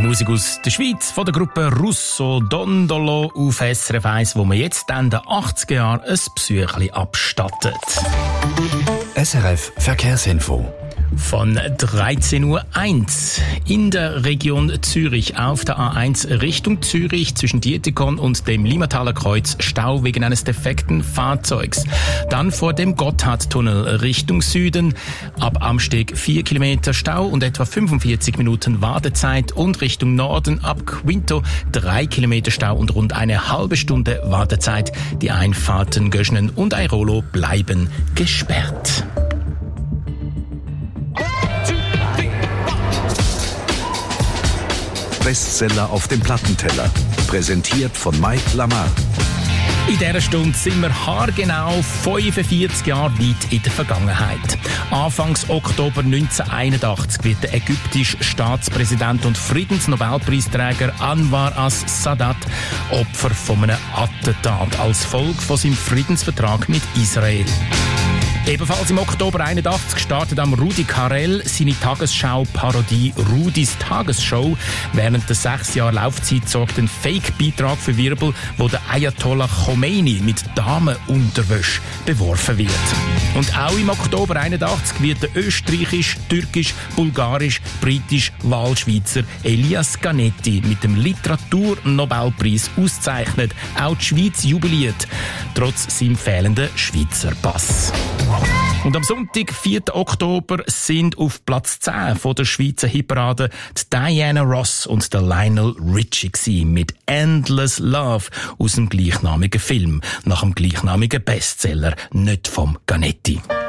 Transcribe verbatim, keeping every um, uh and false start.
Musik aus der Schweiz von der Gruppe Russo Dondolo auf S R F eins, wo man jetzt in den achtziger Jahren ein Besuchli abstattet. S R F Verkehrsinfo. Von dreizehn Uhr eins in der Region Zürich auf der A eins Richtung Zürich zwischen Dietikon und dem Limataler Kreuz Stau wegen eines defekten Fahrzeugs. Dann vor dem Gotthardtunnel Richtung Süden ab Amsteg vier Kilometer Stau und etwa fünfundvierzig Minuten Wartezeit und Richtung Norden ab Quinto drei Kilometer Stau und rund eine halbe Stunde Wartezeit. Die Einfahrten Göschnen und Airolo bleiben gesperrt. Bestseller auf dem Plattenteller. Präsentiert von Mike Lamar. In dieser Stunde sind wir haargenau fünfundvierzig Jahre weit in der Vergangenheit. Anfangs Oktober neunzehnhunderteinundachtzig wird der ägyptische Staatspräsident und Friedensnobelpreisträger Anwar as-Sadat Opfer von einem Attentat als Folge von seinem Friedensvertrag mit Israel. Ebenfalls im Oktober einundachtzig startet am Rudi Carrell seine Tagesschau-Parodie Rudis Tagesshow. Während der sechs Jahre Laufzeit sorgt ein Fake-Beitrag für Wirbel, wo der Ayatollah Khomeini mit Damenunterwäsche beworfen wird. Und auch im Oktober einundachtzig wird der österreichisch, türkisch, bulgarisch, britisch Wahlschweizer Elias Canetti mit dem Literaturnobelpreis ausgezeichnet. Auch die Schweiz jubiliert, trotz seinem fehlenden Schweizer Pass. Und am Sonntag, vierten Oktober, sind auf Platz zehn von der Schweizer Hitparade die Diana Ross und der Lionel Richie gewesen, mit Endless Love aus dem gleichnamigen Film, nach dem gleichnamigen Bestseller, nicht vom Canetti.